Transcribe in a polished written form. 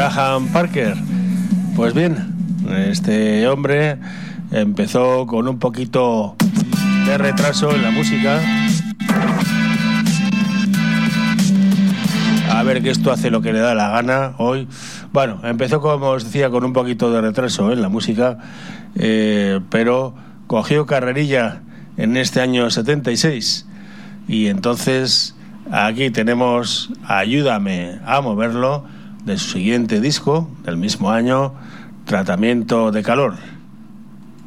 Graham Parker. Pues bien, este hombre empezó con un poquito de retraso en la música. A ver, que esto hace lo que le da la gana hoy. Bueno, empezó, como os decía, con un poquito de retraso en la música, pero cogió carrerilla en este año 76. Y entonces aquí tenemos Ayúdame a moverlo, de su siguiente disco, del mismo año, Tratamiento de calor.